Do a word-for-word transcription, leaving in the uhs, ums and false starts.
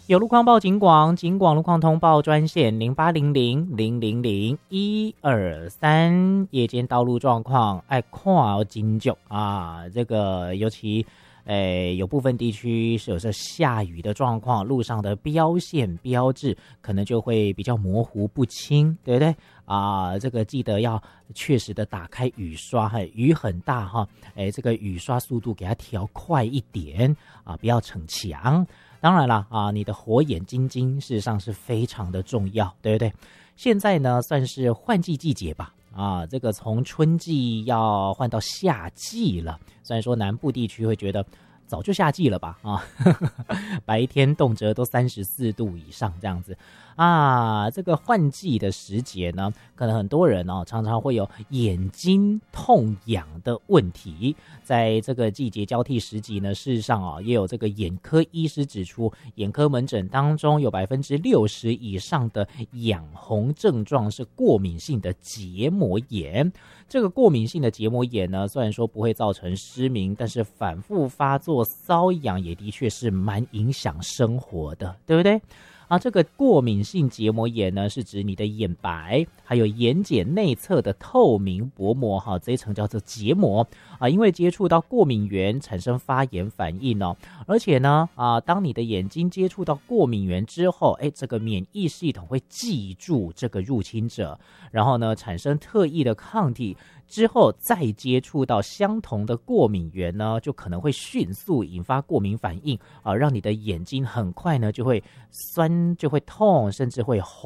有路况报警广，警广路况通报专线零八零零零零零一二三。夜间道路状况爱看警久啊，这个尤其诶有部分地区是有着下雨的状况，路上的标线标志可能就会比较模糊不清，对不对啊？这个记得要确实的打开雨刷，雨很大哈，诶这个雨刷速度给它调快一点啊，不要逞强。当然啦啊，你的火眼金睛事实上是非常的重要，对不对？现在呢算是换季季节吧，啊，这个从春季要换到夏季了。虽然说南部地区会觉得早就夏季了吧，啊，白天动辄都三十四度以上这样子啊。这个换季的时节呢，可能很多人哦常常会有眼睛痛痒的问题。在这个季节交替时节呢，事实上啊，也有这个眼科医师指出，眼科门诊当中有百分之六十以上的痒红症状是过敏性的结膜炎。这个过敏性的结膜炎呢，虽然说不会造成失明，但是反复发作瘙痒也的确是蛮影响生活的，对不对？啊，这个过敏性结膜炎呢，是指你的眼白还有眼睑内侧的透明薄膜哈，这一层叫做结膜啊，因为接触到过敏源产生发炎反应哦，而且呢啊，当你的眼睛接触到过敏源之后，哎，这个免疫系统会记住这个入侵者，然后呢产生特异的抗体。之后再接触到相同的过敏源呢，就可能会迅速引发过敏反应啊，让你的眼睛很快呢就会酸，就会痛，甚至会红。